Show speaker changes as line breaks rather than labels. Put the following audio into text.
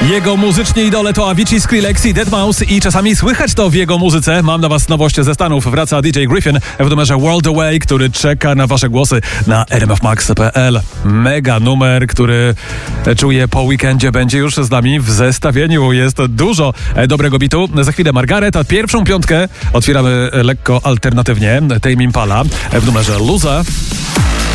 Jego muzyczni idole to Avicii, Skrillex i Deadmau5 i czasami słychać to w jego muzyce. Mam dla was nowość ze Stanów. Wraca DJ Gryffin w numerze World Away, który czeka na wasze głosy na rmfmax.pl. Mega numer, który czuję po weekendzie będzie już z nami w zestawieniu. Jest dużo dobrego bitu. Za chwilę Margaret, a pierwszą piątkę otwieramy lekko alternatywnie. Tame Impala w numerze Loser.